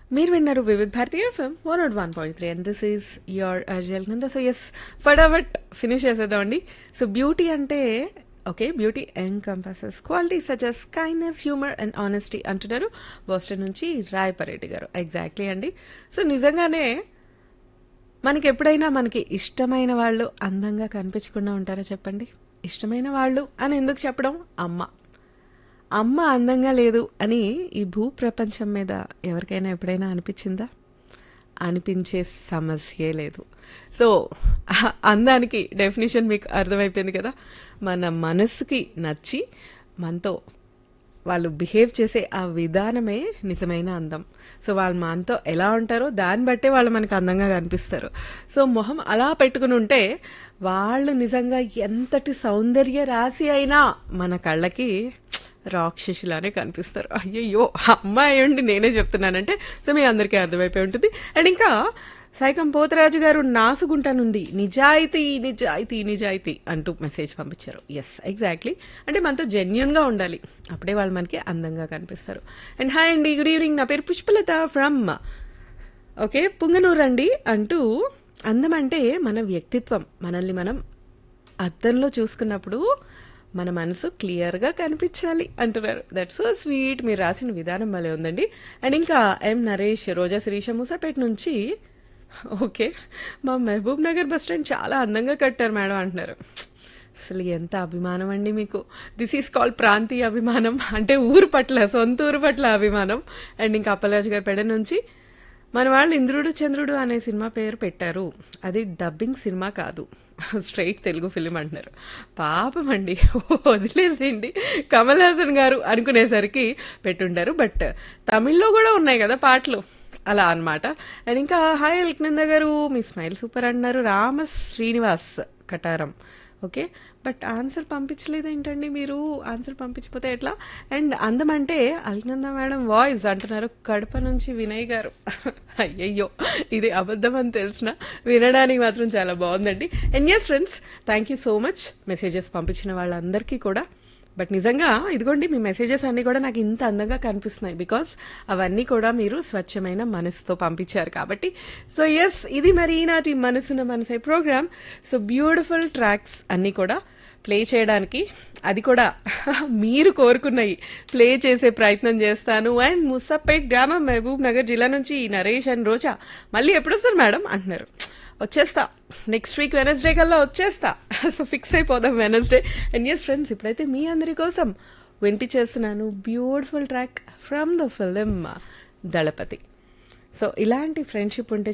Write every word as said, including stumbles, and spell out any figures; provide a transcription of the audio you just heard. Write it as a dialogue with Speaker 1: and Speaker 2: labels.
Speaker 1: మీరు విన్నారు Vividh Bharati FM one not one point three and this is your అజల్ కింద. So yes ఫటాఫట్ ఫినిష్ చేసేద్దామండి. సో బ్యూటీ అంటే okay, beauty ఎంకంపాసెస్ qualities such as kindness, humour and honesty అంటున్నారు Boston నుంచి రాయపరెడ్డి గారు. Exactly అండి. సో నిజంగానే మనకి ఎప్పుడైనా మనకి ఇష్టమైన వాళ్ళు అందంగా కనిపించకుండా ఉంటారా చెప్పండి? ఇష్టమైన వాళ్ళు అని ఎందుకు చెప్పడం? అమ్మ అమ్మ అందంగా లేదు అని ఈ భూ ప్రపంచం మీద ఎవరికైనా ఎప్పుడైనా అనిపించిందా? అనిపించే సమస్యే లేదు. సో అందానికి డెఫినేషన్ మీకు అర్థమైపోయింది కదా. మన మనసుకి నచ్చి మనతో వాళ్ళు బిహేవ్ చేసే ఆ విధానమే నిజమైన అందం. సో వాళ్ళు మనతో ఎలా ఉంటారో దాన్ని బట్టే వాళ్ళు మనకు అందంగా కనిపిస్తారు. సో మొహం అలా పెట్టుకుని ఉంటే వాళ్ళు నిజంగా ఎంతటి సౌందర్య రాశి అయినా మన కళ్ళకి రాక్షసులానే కనిపిస్తారు. అయ్యయ్యో అమ్మాయి ఉండి నేనే చెప్తున్నానంటే సో మీ అందరికీ అర్థమైపోయి ఉంటుంది. అండ్ ఇంకా సైకం పోతరాజు గారు నాసుగుంట నుండి నిజాయితీ నిజాయితీ నిజాయితీ అంటూ మెసేజ్ పంపించారు. ఎస్ ఎగ్జాక్ట్లీ, అంటే మనతో జెన్యున్గా ఉండాలి, అప్పుడే వాళ్ళు మనకి అందంగా కనిపిస్తారు. అండ్ హాయ్ అండి, గుడ్ ఈవినింగ్, నా పేరు పుష్పలత ఫ్రమ్ ఓకే పుంగనూరు అండి అంటూ, అందం అంటే మన వ్యక్తిత్వం. మనల్ని మనం అద్దంలో చూసుకున్నప్పుడు మన మనసు క్లియర్గా కనిపించాలి అంటున్నారు. That's so sweet. మీరు రాసిన విధానం భలే ఉందండి. అండ్ ఇంకా ఎం నరేష్, రోజా శిరీష మూసాపేట నుంచి ఓకే మా మహబూబ్ నగర్ బస్ స్టాండ్ చాలా అందంగా కట్టారు మేడం అంటున్నారు. అసలు ఎంత అభిమానం అండి మీకు. దిస్ ఈస్ కాల్డ్ ప్రాంతీయ అభిమానం, అంటే ఊరు పట్ల, సొంత ఊరు పట్ల అభిమానం. అండ్ ఇంకా అప్పలరాజు గారి పెడ నుంచి, మన వాళ్ళు ఇంద్రుడు చంద్రుడు అనే సినిమా పేరు పెట్టారు, అది డబ్బింగ్ సినిమా కాదు, స్ట్రైట్ తెలుగు ఫిలిం అంటున్నారు. పాపం అండి, వదిలేసేయండి, కమల్ హాసన్ గారు అనుకునేసరికి పెట్టుంటారు. బట్ తమిళ్లో కూడా ఉన్నాయి కదా పాటలు, అలా అనమాట. అండ్ ఇంకా హాయ్ అల్క్నంద గారు, మీ స్మైల్ సూపర్ అంటున్నారు. Rama Srinivas కటారం okay, but answer పంపించలేదు ఏంటండి మీరు? ఆన్సర్ పంపించకపోతే ఎట్లా? అండ్ అందం అంటే అల్నంద మేడం వాయిస్ అంటున్నారు కడప నుంచి వినయ్ గారు. అయ్యయ్యో ఇది అబద్ధం అని తెలిసిన, వినడానికి మాత్రం చాలా బాగుందండి. And yes friends, thank you so much messages పంపించిన వాళ్ళందరికీ కూడా. బట్ నిజంగా ఇదిగోండి, మీ మెసేజెస్ అన్నీ కూడా నాకు ఇంత అందంగా కనిపిస్తున్నాయి బికాస్ అవన్నీ కూడా మీరు స్వచ్ఛమైన మనసుతో పంపించారు కాబట్టి. సో ఎస్, ఇది మరి ఈనాటి మనసున మనసే ప్రోగ్రామ్. సో బ్యూటిఫుల్ ట్రాక్స్ అన్నీ కూడా ప్లే చేయడానికి, అది కూడా మీరు కోరుకున్నవి ప్లే చేసే ప్రయత్నం చేస్తాను. అండ్ ముసాపేట్ గ్రామం, మహబూబ్ నగర్ జిల్లా నుంచి నరేష్ అండ్ రోజా మళ్ళీ ఎప్పుడు వస్తారు మేడం అంటున్నారు. వచ్చేస్తా నెక్స్ట్ వీక్ వెనస్డే కల్లా వచ్చేస్తా. సో ఫిక్స్ అయిపోదాం వెనస్డే. అండ్ ఎస్ ఫ్రెండ్స్, ఇప్పుడైతే మీ అందరి కోసం వినిపించేస్తున్నాను beautiful track from the film Thalapathy. So ఇలాంటి ఫ్రెండ్షిప్ ఉంటే